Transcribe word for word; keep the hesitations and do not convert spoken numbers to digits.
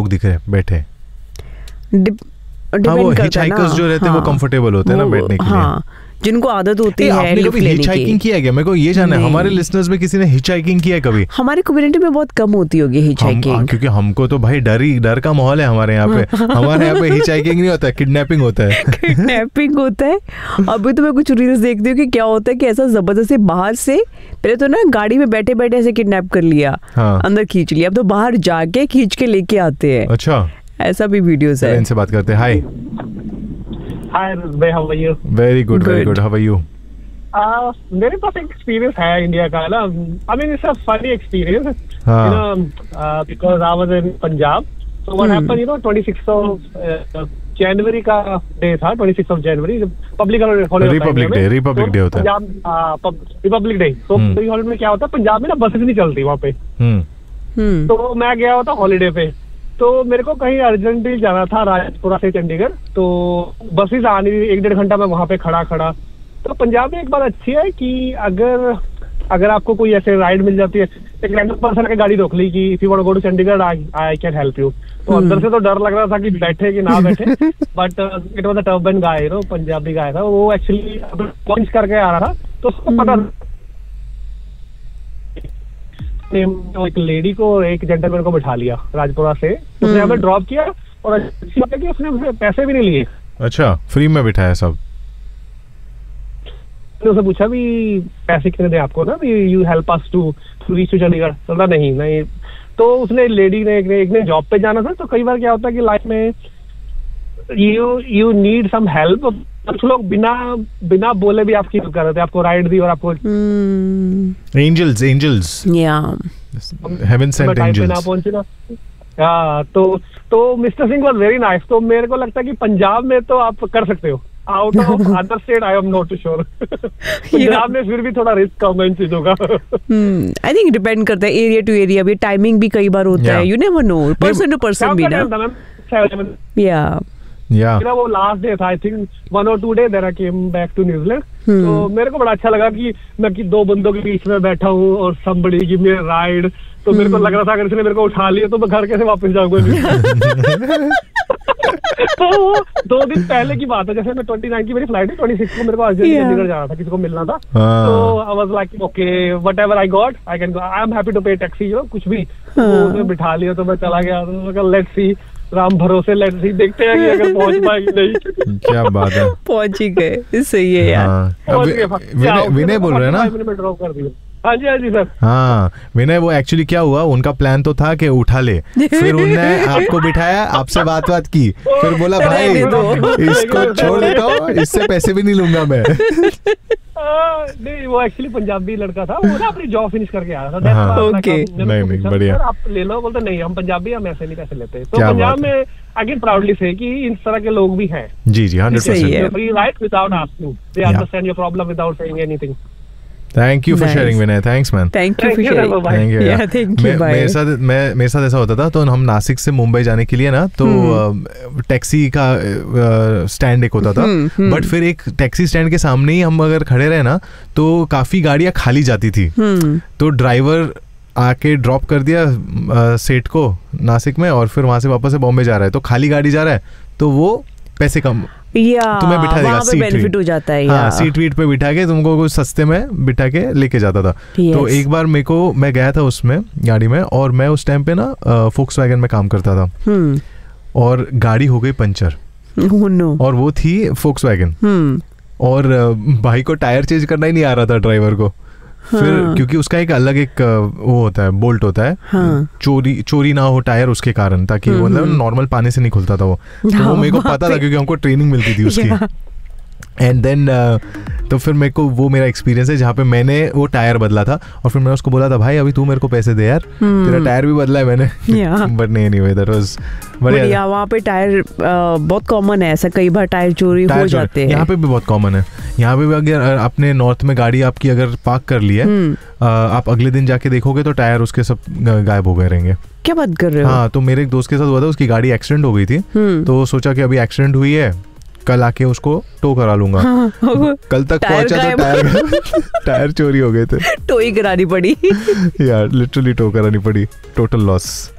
लोग दिख रहे बैठे? हाँ, वो हिचहाइकर्स जो रहते हैं वो कंफर्टेबल होते हैं ना बैठने के लिए, जिनको आदत होती है। आपने कभी हिचहाइकिंग किया है क्या? मेरे को ये जानना है, हमारे लिसनर्स में किसी ने हिचहाइकिंग किया है कभी? हमारे कम्युनिटी में बहुत कम होती होगी हिचहाइकिंग, क्योंकि हमको तो भाई डर ही डर का माहौल है हमारे यहाँ पे। हमारे यहाँ पे हिचहाइकिंग नहीं होता है, किडनैपिंग होता है। किडनैपिंग होता है। अभी तो मैं कुछ रील्स देखती हूँ कि क्या होता है कि ऐसा जबरदस्ती बाहर से, पहले तो ना गाड़ी में बैठे बैठे ऐसे किडनैप कर लिया, हाँ। अंदर खींच लिया, अब तो बाहर जाके खींच के लेके आते हैं। अच्छा, ऐसा भी वीडियोस है। इनसे बात करते हैं। हाय हाय भाई, how are you? Very good, very good, how are you? Uh, मेरे पास एक एक्सपीरियंस है इंडिया का ना, I mean it's a funny experience, you know, because I was in Punjab, so what happened, you know, छब्बीस ऑफ जनवरी का day था, छब्बीस of January, public holiday, Republic day, Republic day होता है पंजाब, रिपब्लिक डे। तो Republic holiday में क्या होता है, पंजाब में ना बसेस नहीं चलती वहाँ पे, तो मैं गया होता हॉलिडे पे, तो मेरे को कहीं अर्जेंटली जाना था राजपुरा से चंडीगढ़, तो बसेस आनी, एक डेढ़ घंटा मैं वहाँ पे खड़ा खड़ा। तो पंजाब में एक बात अच्छी है कि अगर अगर आपको कोई ऐसे राइड मिल जाती है, एक रैंडम पर्सन की गाड़ी रोक ली कि if you want to go to Chandigarh I can help you, तो अंदर से तो डर लग रहा था कि बैठे कि ना बैठे, but it was a turban guy, you know, Punjabi गाय था वो, एक्चुअली पॉइंट्स करके आ रहा था, तो उसको पता तो एक लेडी को, एक जेंटलमैन को बिठा लिया राजपुरा से, उसने हमें ड्रॉप किया, और अच्छी बात है कि उसने मुझे पैसे भी नहीं लिए। अच्छा, फ्री में बिठाया सब? तो उसने पूछा भी पैसे कितने दें आपको ना, you help us to reach to Chandigarh, बोला नहीं नहीं। तो उसने लेडी ने, एक ने जॉब पे जाना था, तो कई बार क्या होता है कि लाइफ में you you need some help, कुछ लोग बिना बिना बोले भी आपकी हेल्प कर रहे थे, आपको राइड दी और आपको एंजल्स एंजल्स या हेवन सेंट एंजल्स पहुंचे ना। हाँ, तो तो mister Singh was very nice. तो मेरे को लगता है कि पंजाब में तो आप कर सकते हो, out of other state I am not sure. Punjab में फिर भी थोड़ा रिस्क कम है इन चीजों का। आई थिंक डिपेंड करता है एरिया टू एरिया, भी टाइमिंग भी कई बार होता है, you never know, person to person भी ना। या Yeah. You know, वो लास्ट डे था, आई थिंक वन और to day then I came back to New Zealand. तो मेरे को बड़ा अच्छा लगा कि मैं कि दो बंदों के बीच में बैठा हूँ और somebody give me a ride, तो मेरे को लग रहा था अगर इसने मेरे को उठा लिया तो मैं घर कैसे वापस जाऊंगा। तो दो दिन पहले की बात है, जैसे मैं ट्वेंटी नाइन की मेरी फ्लाइट है, ट्वेंटी सिक्स को मेरे को अर्जेंटली चंडीगढ़ जाना था, किसी को मिलना था, तो I was like okay whatever I got I can go, I am happy to पे टैक्सी, यू नो, कुछ भी। तो उसने बिठा लिया तो मैं चला गया, तो लेट्स सी, राम भरोसे, लेट्स सी, देखते हैं कि अगर पहुंच पाएगी नहीं। क्या बात है, पहुंच ही गए, सही है यार। विनय बोल रहे हैं ना? ड्रॉप कर दिया। हाँ जी, हाँ जी सर। हाँ विनय, वो एक्चुअली क्या हुआ, उनका प्लान तो था कि उठा ले, फिर उन्होंने आपको बिठाया, आपसे बात बात की, फिर बोला भाई इसको छोड़ देता हूँ, इससे पैसे भी नहीं लूंगा मैं। नहीं, वो एक्चुअली पंजाबी लड़का था, वो ना अपनी जॉब फिनिश करके आया था। हाँ, ओके, नहीं नहीं बढ़िया। आप ले लो, बोलते नहीं हम पंजाबी, हम ऐसे नहीं पैसे लेते। तो पंजाब में अगेन प्राउडली से कि इस तरह के लोग भी हैं। जी जी, hundred percent free right without asking, they understand your problem without saying anything. Thank you for sharing Vinay, thanks man, thank you for sharing, thank you यार, थैंक यू। मेरे साथ मैं मेरे साथ ऐसा होता था, तो हम नासिक से मुंबई जाने के लिए ना, तो टैक्सी का स्टैंड एक होता था, बट फिर एक टैक्सी स्टैंड के सामने ही हम अगर खड़े रहे ना, तो काफी गाड़ियां खाली जाती थी, तो ड्राइवर आके ड्रॉप कर दिया सेठ को नासिक में, और फिर वहां से वापस से बॉम्बे जा रहा है, तो खाली गाड़ी जा रहा है, तो वो पैसे कम या तुम्हें बिठा देगा, सीट बेनिफिट हो जाता है, हाँ, सीट वीट पे बिठा के तुमको कुछ सस्ते में बिठा के लेके जाता था। तो एक बार मेरे को, मैं गया था उसमें गाड़ी में, और मैं उस टाइम पे ना फोक्सवैगन में काम करता था, और गाड़ी हो गई पंचर, और वो थी फोक्सवैगन, और भाई को टायर चेंज करना ही नहीं आ रहा था ड्राइवर को। हाँ। फिर क्योंकि उसका एक अलग एक वो होता है, बोल्ट होता है, हाँ। चोरी चोरी ना हो टायर उसके कारण, ताकि वो मतलब नॉर्मल पानी से नहीं खुलता था वो, तो वो मेरे को पता था क्योंकि हमको ट्रेनिंग मिलती थी उसकी। एंड देन uh, तो फिर मेरे को वो मेरा एक्सपीरियंस है जहाँ पे मैंने वो टायर बदला था, और फिर मैंने उसको बोला था भाई अभी तू मेरे को पैसे दे यार, तेरा टायर भी बदला है मैंने। बट नहीं एनीवे दैट वाज बढ़िया। वहाँ पे टायर बहुत कॉमन है, ऐसा कई बार टायर चोरी हो जाते हैं। यहाँ पे भी बहुत कॉमन है, यहाँ पे भी अगर अपने नॉर्थ में गाड़ी आपकी अगर पार्क कर ली है, आप अगले दिन जाके देखोगे तो टायर उसके सब गायब हो गए रहेंगे। क्या बात कर रहे हो? हाँ, तो मेरे एक दोस्त के साथ हुआ था, उसकी गाड़ी एक्सीडेंट हो गई थी, तो सोचा कि अभी एक्सीडेंट हुई है, कल आके उसको टो करा लूंगा। हाँ, कल तक पहुंचा तो टायर टायर चोरी हो गए थे, टो ही करानी पड़ी यार, लिटरली टो करानी पड़ी, टोटल लॉस।